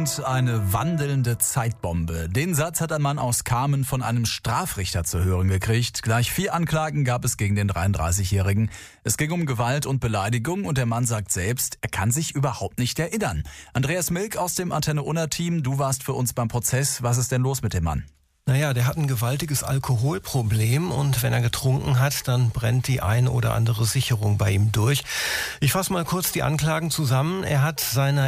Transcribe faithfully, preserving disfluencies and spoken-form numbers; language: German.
sind eine wandelnde Zeitbombe. Den Satz hat ein Mann aus Kamen von einem Strafrichter zu hören gekriegt. Gleich vier Anklagen gab es gegen den dreiunddreißigjährigen. Es ging um Gewalt und Beleidigung und der Mann sagt selbst, er kann sich überhaupt nicht erinnern. Andreas Milk aus dem Antenne Unna Team, du warst für uns beim Prozess. Was ist denn los mit dem Mann? Naja, der hat ein gewaltiges Alkoholproblem und wenn er getrunken hat, dann brennt die ein oder andere Sicherung bei ihm durch. Ich fasse mal kurz die Anklagen zusammen. Er hat seiner